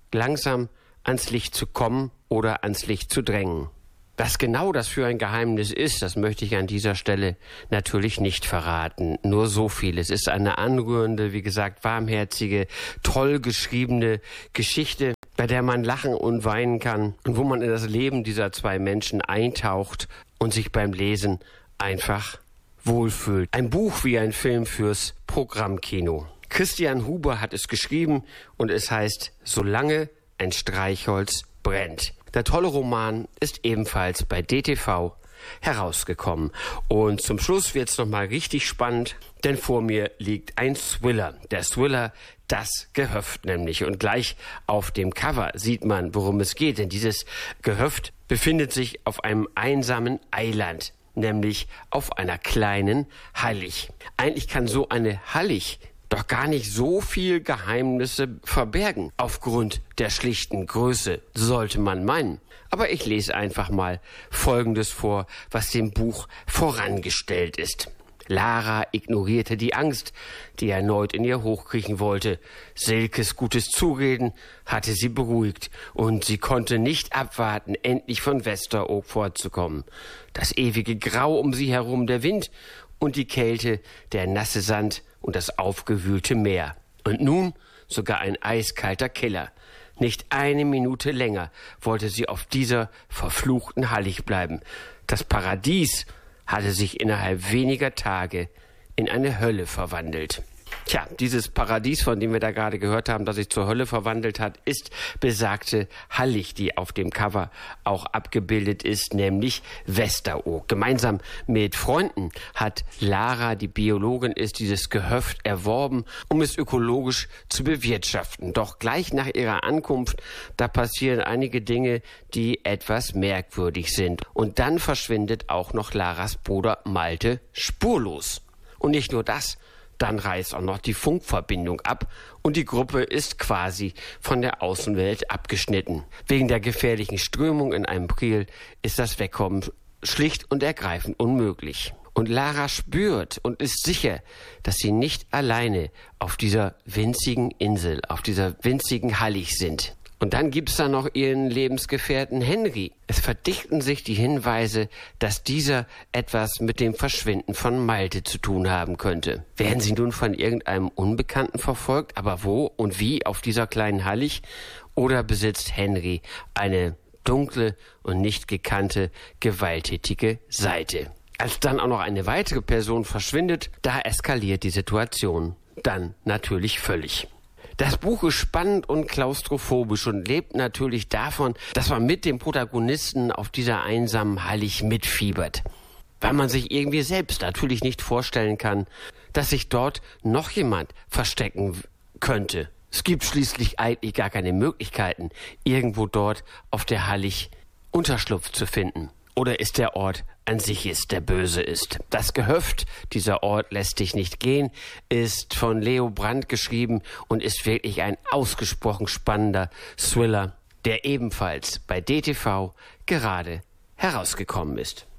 langsam ans Licht zu kommen oder ans Licht zu drängen. Was genau das für ein Geheimnis ist, das möchte ich an dieser Stelle natürlich nicht verraten. Nur so viel. Es ist eine anrührende, wie gesagt, warmherzige, toll geschriebene Geschichte, bei der man lachen und weinen kann und wo man in das Leben dieser zwei Menschen eintaucht und sich beim Lesen einfach wohlfühlt. Ein Buch wie ein Film fürs Programmkino. Christian Huber hat es geschrieben und es heißt Solange ein Streichholz brennt. Der tolle Roman ist ebenfalls bei DTV herausgekommen. Und zum Schluss wird's nochmal richtig spannend, denn vor mir liegt ein Thriller. Der Thriller Das Gehöft nämlich. Und gleich auf dem Cover sieht man, worum es geht. Denn dieses Gehöft befindet sich auf einem einsamen Eiland, nämlich auf einer kleinen Hallig. Eigentlich kann so eine Hallig doch gar nicht so viel Geheimnisse verbergen, aufgrund der schlichten Größe, sollte man meinen. Aber ich lese einfach mal Folgendes vor, was dem Buch vorangestellt ist. Lara ignorierte die Angst, die erneut in ihr hochkriechen wollte. Silkes gutes Zureden hatte sie beruhigt und sie konnte nicht abwarten, endlich von Westeroog fortzukommen. Das ewige Grau um sie herum, der Wind und die Kälte, der nasse Sand und das aufgewühlte Meer. Und nun sogar ein eiskalter Keller. Nicht eine Minute länger wollte sie auf dieser verfluchten Hallig bleiben. Das Paradies hatte sich innerhalb weniger Tage in eine Hölle verwandelt. Tja, dieses Paradies, von dem wir da gerade gehört haben, das sich zur Hölle verwandelt hat, ist besagte Hallig, die auf dem Cover auch abgebildet ist, nämlich Westeroog. Gemeinsam mit Freunden hat Lara, die Biologin ist, dieses Gehöft erworben, um es ökologisch zu bewirtschaften. Doch gleich nach ihrer Ankunft, da passieren einige Dinge, die etwas merkwürdig sind. Und dann verschwindet auch noch Laras Bruder Malte spurlos. Und nicht nur das, dann reißt auch noch die Funkverbindung ab und die Gruppe ist quasi von der Außenwelt abgeschnitten. Wegen der gefährlichen Strömung in einem Priel ist das Wegkommen schlicht und ergreifend unmöglich. Und Lara spürt und ist sicher, dass sie nicht alleine auf dieser winzigen Insel, auf dieser winzigen Hallig sind. Und dann gibt's da noch ihren Lebensgefährten Henry. Es verdichten sich die Hinweise, dass dieser etwas mit dem Verschwinden von Malte zu tun haben könnte. Werden sie nun von irgendeinem Unbekannten verfolgt? Aber wo und wie auf dieser kleinen Hallig? Oder besitzt Henry eine dunkle und nicht gekannte, gewalttätige Seite? Als dann auch noch eine weitere Person verschwindet, da eskaliert die Situation dann natürlich völlig. Das Buch ist spannend und klaustrophobisch und lebt natürlich davon, dass man mit dem Protagonisten auf dieser einsamen Hallig mitfiebert. Weil man sich irgendwie selbst natürlich nicht vorstellen kann, dass sich dort noch jemand verstecken könnte. Es gibt schließlich eigentlich gar keine Möglichkeiten, irgendwo dort auf der Hallig Unterschlupf zu finden. Oder ist der Ort an sich der böse ist? Das Gehöft, dieser Ort lässt dich nicht gehen, ist von Leo Brandt geschrieben und ist wirklich ein ausgesprochen spannender Thriller, der ebenfalls bei DTV gerade herausgekommen ist.